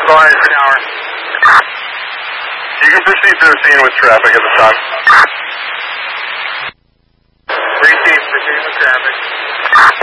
advised, tower. You can proceed to the scene with traffic at the time. Proceed with traffic.